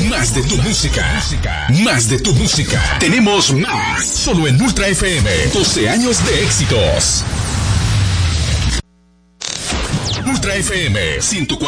Más de tu música. Más de tu música. Tenemos más. Solo en Ultra FM. 12 años de éxitos. Ultra FM 104.